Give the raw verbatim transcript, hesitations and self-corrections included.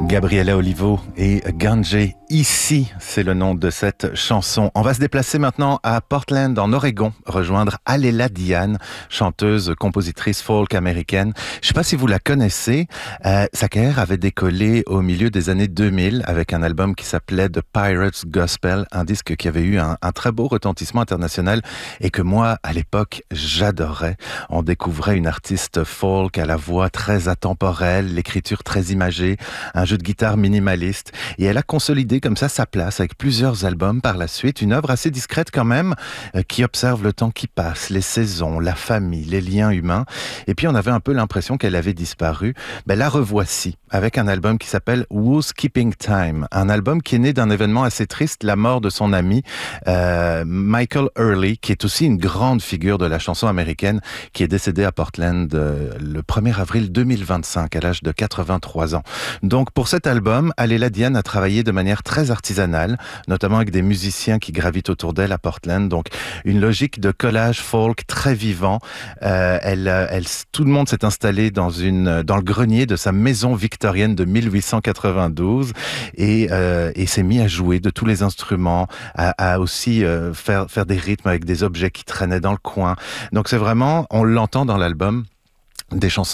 Gabriela Olivo et Ganjé, ici, c'est le nom de cette chanson. On va se déplacer maintenant à Portland, en Oregon, rejoindre Alela Diane, chanteuse, compositrice folk américaine. Je ne sais pas si vous la connaissez. Euh, sa carrière avait décollé au milieu des années deux mille avec un album qui s'appelait The Pirates Gospel, un disque qui avait eu un, un très beau retentissement international et que moi, à l'époque, j'adorais. On découvrait une artiste folk à la voix très atemporelle, l'écriture très imagée, un jeu de guitare minimaliste, et elle a consolidé comme ça sa place avec plusieurs albums par la suite, une œuvre assez discrète quand même, euh, qui observe le temps qui passe, les saisons, la famille, les liens humains, et puis on avait un peu l'impression qu'elle avait disparu. Ben, la revoici, avec un album qui s'appelle Who's Keeping Time, un album qui est né d'un événement assez triste, la mort de son ami euh, Michael Early, qui est aussi une grande figure de la chanson américaine, qui est décédé à Portland euh, le premier avril deux mille vingt-cinq, à l'âge de quatre-vingt-trois ans. Donc pour cet album, Alela Diane a travaillé de manière très artisanale, notamment avec des musiciens qui gravitent autour d'elle à Portland. Donc une logique de collage folk très vivant. Euh, elle, elle, tout le monde s'est installé dans une dans le grenier de sa maison victorienne de mille huit cent quatre-vingt-douze et, euh, et s'est mis à jouer de tous les instruments, à, à aussi euh, faire faire des rythmes avec des objets qui traînaient dans le coin. Donc c'est vraiment, on l'entend dans l'album, des chansons